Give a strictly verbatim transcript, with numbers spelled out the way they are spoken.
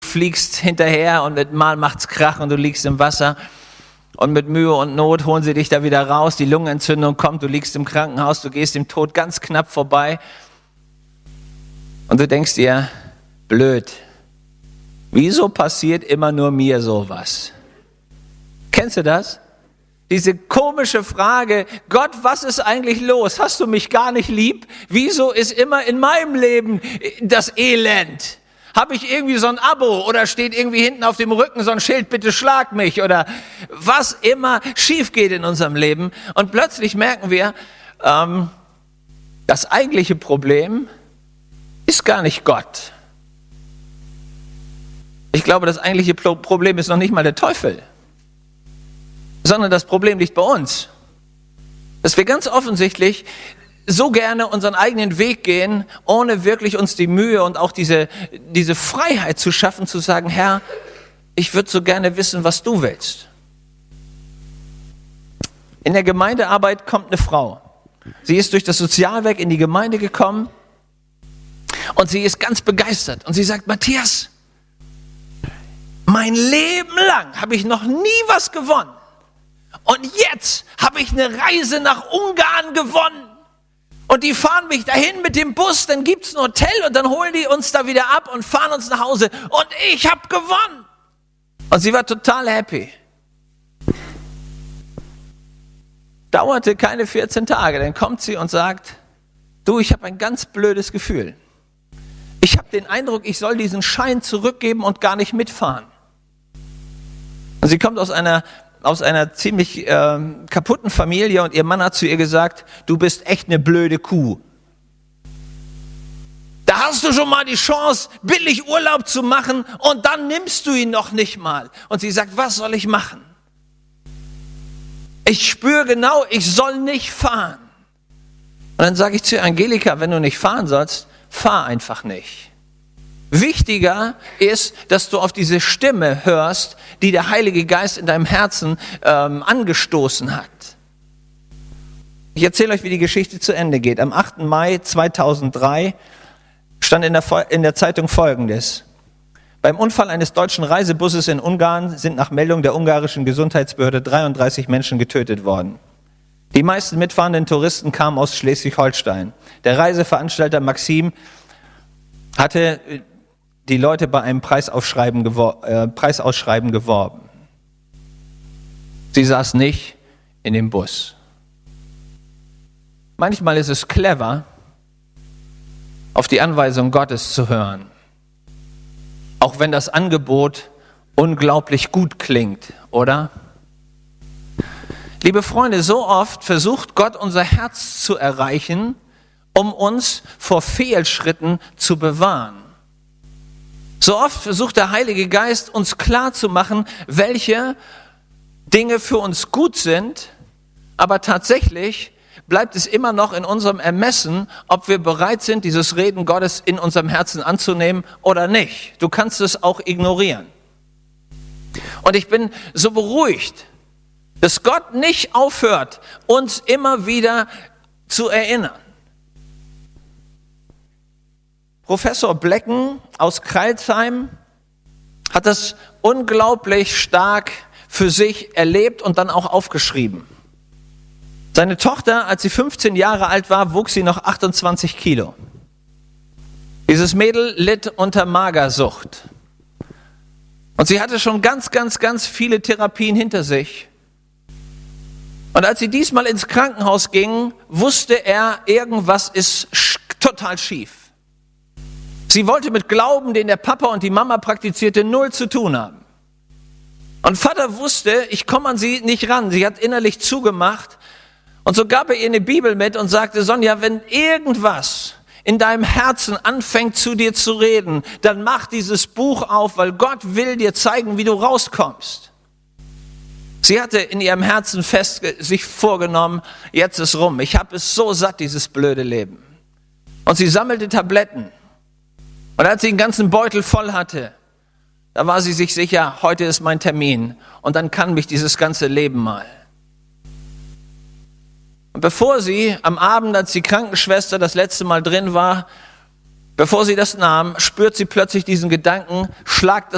fliegst hinterher und mit Mal macht's Krach und du liegst im Wasser. Und mit Mühe und Not holen sie dich da wieder raus. Die Lungenentzündung kommt, du liegst im Krankenhaus, du gehst dem Tod ganz knapp vorbei. Und du denkst dir, blöd, wieso passiert immer nur mir sowas? Kennst du das? Diese komische Frage, Gott, was ist eigentlich los? Hast du mich gar nicht lieb? Wieso ist immer in meinem Leben das Elend? Habe ich irgendwie so ein Abo oder steht irgendwie hinten auf dem Rücken so ein Schild, bitte schlag mich oder was immer schief geht in unserem Leben. Und plötzlich merken wir, ähm, das eigentliche Problem ist gar nicht Gott. Ich glaube, das eigentliche Problem ist noch nicht mal der Teufel, sondern das Problem liegt bei uns. Dass wir ganz offensichtlich so gerne unseren eigenen Weg gehen, ohne wirklich uns die Mühe und auch diese, diese Freiheit zu schaffen, zu sagen, Herr, ich würde so gerne wissen, was du willst. In der Gemeindearbeit kommt eine Frau. Sie ist durch das Sozialwerk in die Gemeinde gekommen und sie ist ganz begeistert. Und sie sagt, Matthias, mein Leben lang habe ich noch nie was gewonnen. Und jetzt habe ich eine Reise nach Ungarn gewonnen. Und die fahren mich dahin mit dem Bus, dann gibt's ein Hotel und dann holen die uns da wieder ab und fahren uns nach Hause. Und ich habe gewonnen. Und sie war total happy. Dauerte keine vierzehn Tage, dann kommt sie und sagt, du, ich habe ein ganz blödes Gefühl. Ich habe den Eindruck, ich soll diesen Schein zurückgeben und gar nicht mitfahren. Und sie kommt aus einer aus einer ziemlich äh, kaputten Familie und ihr Mann hat zu ihr gesagt, du bist echt eine blöde Kuh. Da hast du schon mal die Chance, billig Urlaub zu machen und dann nimmst du ihn noch nicht mal. Und sie sagt, was soll ich machen? Ich spüre genau, ich soll nicht fahren. Und dann sage ich zu ihr, Angelika, wenn du nicht fahren sollst, fahr einfach nicht. Wichtiger ist, dass du auf diese Stimme hörst, die der Heilige Geist in deinem Herzen ähm, angestoßen hat. Ich erzähle euch, wie die Geschichte zu Ende geht. Am achten Mai zweitausenddrei stand in der, in der Zeitung Folgendes. Beim Unfall eines deutschen Reisebusses in Ungarn sind nach Meldung der ungarischen Gesundheitsbehörde dreiunddreißig Menschen getötet worden. Die meisten mitfahrenden Touristen kamen aus Schleswig-Holstein. Der Reiseveranstalter Maxim hatte die Leute bei einem Preisausschreiben, gewor- äh, Preisausschreiben geworben. Sie saß nicht in dem Bus. Manchmal ist es clever, auf die Anweisung Gottes zu hören. Auch wenn das Angebot unglaublich gut klingt, oder? Liebe Freunde, so oft versucht Gott unser Herz zu erreichen, um uns vor Fehlschritten zu bewahren. So oft versucht der Heilige Geist, uns klarzumachen, welche Dinge für uns gut sind, aber tatsächlich bleibt es immer noch in unserem Ermessen, ob wir bereit sind, dieses Reden Gottes in unserem Herzen anzunehmen oder nicht. Du kannst es auch ignorieren. Und ich bin so beruhigt, dass Gott nicht aufhört, uns immer wieder zu erinnern. Professor Blecken aus Crailsheim hat das unglaublich stark für sich erlebt und dann auch aufgeschrieben. Seine Tochter, als sie fünfzehn Jahre alt war, wog sie noch achtundzwanzig Kilo. Dieses Mädel litt unter Magersucht. Und sie hatte schon ganz, ganz, ganz viele Therapien hinter sich. Und als sie diesmal ins Krankenhaus ging, wusste er, irgendwas ist total schief. Sie wollte mit Glauben, den der Papa und die Mama praktizierte, null zu tun haben. Und Vater wusste, ich komme an sie nicht ran. Sie hat innerlich zugemacht. Und so gab er ihr eine Bibel mit und sagte, Sonja, wenn irgendwas in deinem Herzen anfängt zu dir zu reden, dann mach dieses Buch auf, weil Gott will dir zeigen, wie du rauskommst. Sie hatte in ihrem Herzen fest sich vorgenommen, jetzt ist rum. Ich habe es so satt, dieses blöde Leben. Und sie sammelte Tabletten. Und als sie den ganzen Beutel voll hatte, da war sie sich sicher, heute ist mein Termin und dann kann mich dieses ganze Leben mal. Und bevor sie am Abend, als die Krankenschwester das letzte Mal drin war, bevor sie das nahm, spürt sie plötzlich diesen Gedanken, schlag das